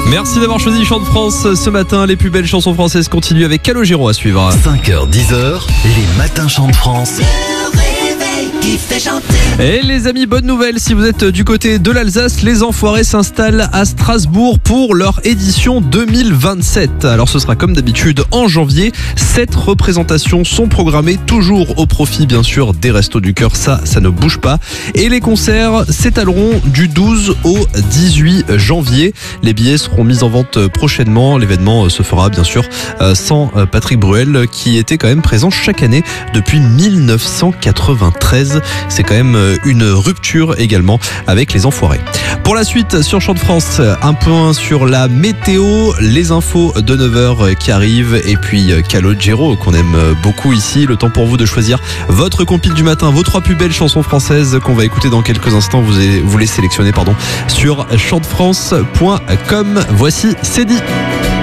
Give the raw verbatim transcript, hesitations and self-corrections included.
Merci d'avoir choisi Chant de France ce matin. Les plus belles chansons françaises continuent avec Calogero à suivre. cinq heures dix heures, les matins Chant de France. Qui fait chanter. Et les amis, bonne nouvelle, si vous êtes du côté de l'Alsace, les Enfoirés s'installent à Strasbourg pour leur édition deux mille vingt-sept. Alors ce sera comme d'habitude en janvier. Sept représentations sont programmées, toujours au profit bien sûr des Restos du Cœur, ça, ça ne bouge pas. Et les concerts s'étaleront du douze au dix-huit janvier. Les billets seront mis en vente prochainement. L'événement se fera bien sûr sans Patrick Bruel qui était quand même présent chaque année depuis mille neuf cent quatre-vingt-treize. C'est quand même une rupture également avec les Enfoirés. Pour la suite sur Chant de France, un point sur la météo, les infos de neuf heures qui arrivent et puis Calogero qu'on aime beaucoup ici. Le temps pour vous de choisir votre compile du matin, vos trois plus belles chansons françaises qu'on va écouter dans quelques instants. Vous, vous les sélectionnez pardon, sur chant de france point com. Voici, c'est dit.